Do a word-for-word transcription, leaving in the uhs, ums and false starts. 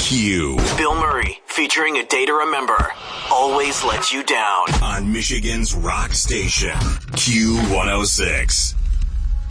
Q. Bill Murray, featuring A Day to Remember, always lets you down. On Michigan's rock station, Q one oh six.